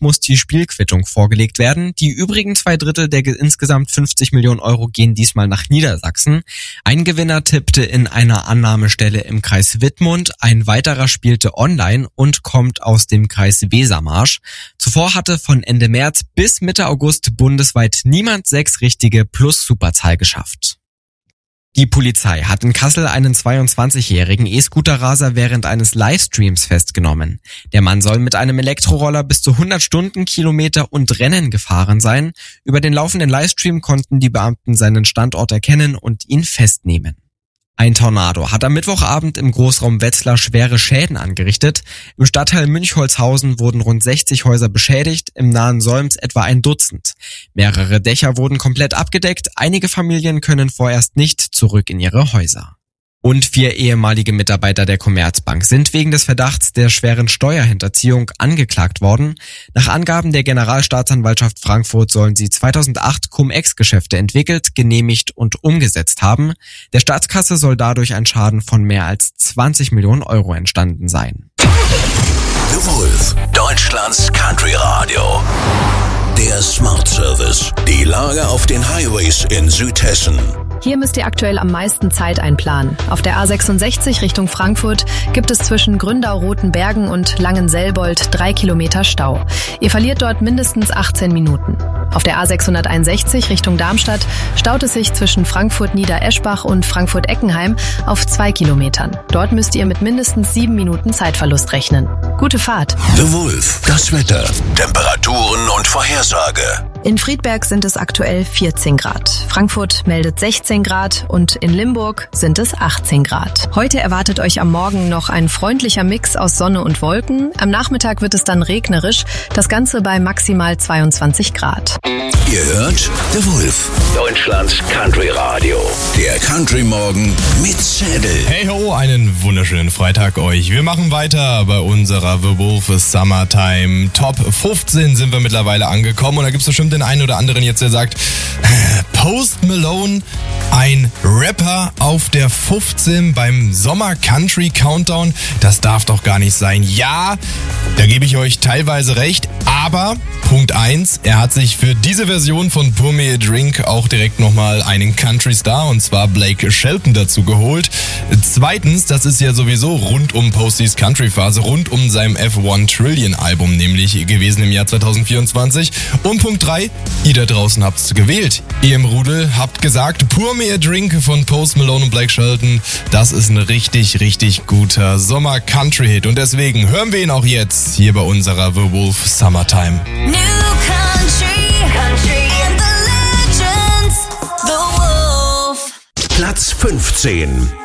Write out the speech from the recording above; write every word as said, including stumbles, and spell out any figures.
muss die Spielquittung vorgelegt werden. Die übrigen zwei Drittel der insgesamt fünfzig Millionen Euro gehen diesmal nach Niedersachsen. Ein Gewinner tippte in einer Annahmestelle im Kreis Wittmund, ein weiterer spielte online und kommt aus dem Kreis Wesermarsch. Zuvor hatte von Ende März bis Mitte August bundesweit niemand sechs richtige Plus-Superzahl geschafft. Die Polizei hat in Kassel einen zweiundzwanzigjährigen E-Scooter-Raser während eines Livestreams festgenommen. Der Mann soll mit einem Elektroroller bis zu hundert Stundenkilometer und Rennen gefahren sein. Über den laufenden Livestream konnten die Beamten seinen Standort erkennen und ihn festnehmen. Ein Tornado hat am Mittwochabend im Großraum Wetzlar schwere Schäden angerichtet. Im Stadtteil Münchholzhausen wurden rund sechzig Häuser beschädigt, im nahen Solms etwa ein Dutzend. Mehrere Dächer wurden komplett abgedeckt, einige Familien können vorerst nicht zurück in ihre Häuser. Und vier ehemalige Mitarbeiter der Commerzbank sind wegen des Verdachts der schweren Steuerhinterziehung angeklagt worden. Nach Angaben der Generalstaatsanwaltschaft Frankfurt sollen sie zweitausendacht Cum-Ex-Geschäfte entwickelt, genehmigt und umgesetzt haben. Der Staatskasse soll dadurch ein Schaden von mehr als zwanzig Millionen Euro entstanden sein. The Wolf, Deutschlands Country Radio. Der Smart Service. Die Lage auf den Highways in Südhessen. Hier müsst ihr aktuell am meisten Zeit einplanen. Auf der A sechsundsechzig Richtung Frankfurt gibt es zwischen Gründau-Rotenbergen und Langenselbold drei Kilometer Stau. Ihr verliert dort mindestens achtzehn Minuten. Auf der A sechshunderteinundsechzig Richtung Darmstadt staut es sich zwischen Frankfurt-Niedereschbach und Frankfurt-Eckenheim auf zwei Kilometern. Dort müsst ihr mit mindestens sieben Minuten Zeitverlust rechnen. Gute Fahrt. The Wolf, das Wetter, Temperaturen und Vorhersage. In Friedberg sind es aktuell vierzehn Grad. Frankfurt meldet sechzehn Grad und in Limburg sind es achtzehn Grad. Heute erwartet euch am Morgen noch ein freundlicher Mix aus Sonne und Wolken. Am Nachmittag wird es dann regnerisch, das Ganze bei maximal zweiundzwanzig Grad. Ihr hört The Wolf, Deutschlands Country Radio. Der Country Morgen mit Zettel. Hey ho, einen wunderschönen Freitag euch. Wir machen weiter bei unserer The Wolf Summertime. Top fünfzehn sind wir mittlerweile angekommen und da gibt es bestimmt den einen oder anderen jetzt, der sagt, Post Malone, ein Rapper auf der fünfzehn beim Sommer Country Countdown. Das darf doch gar nicht sein. Ja, da gebe ich euch teilweise recht, aber Punkt eins, er hat sich für diese Version von Pour Me a Drink auch direkt nochmal einen Country Star, und zwar Blake Shelton, dazu geholt. Zweitens, das ist ja sowieso rund um Postys Country Phase, rund um seinem F eins Trillion Album nämlich gewesen im Jahr zweitausendvierundzwanzig. Und Punkt drei, ihr da draußen habt's gewählt. Ihr im Rudel habt gesagt, Pour Me a Drink von Post Malone und Blake Shelton, das ist ein richtig, richtig guter Sommer-Country-Hit. Und deswegen hören wir ihn auch jetzt hier bei unserer The Wolf Summertime. New country, country and the legends, The Wolf. Platz fünfzehn.